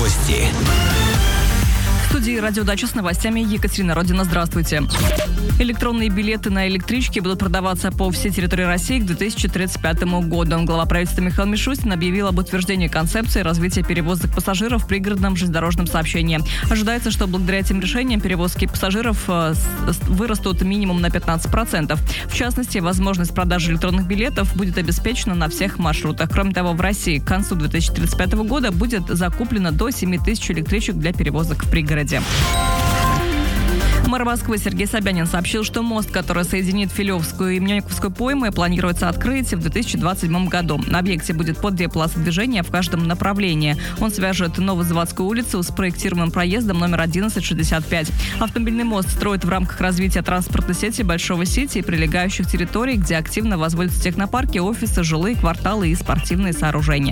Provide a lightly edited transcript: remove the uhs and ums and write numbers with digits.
Новости. В студии «Радио Дача» с новостями Екатерина Родина. Здравствуйте. Электронные билеты на электрички будут продаваться по всей территории России к 2035 году. Глава правительства Михаил Мишустин объявил об утверждении концепции развития перевозок пассажиров в пригородном железнодорожном сообщении. Ожидается, что благодаря этим решениям перевозки пассажиров вырастут минимум на 15%. В частности, возможность продажи электронных билетов будет обеспечена на всех маршрутах. Кроме того, в России к концу 2035 года будет закуплено до 7 тысяч электричек для перевозок в пригороде. Мэр Москвы Сергей Собянин сообщил, что мост, который соединит Филевскую и Мнёниковскую поймы, планируется открыть в 2027 году. На объекте будет по 2 полосы движения в каждом направлении. Он свяжет Новозаводскую улицу с проектируемым проездом номер 1165. Автомобильный мост строят в рамках развития транспортной сети Большого Сити и прилегающих территорий, где активно возводятся технопарки, офисы, жилые кварталы и спортивные сооружения.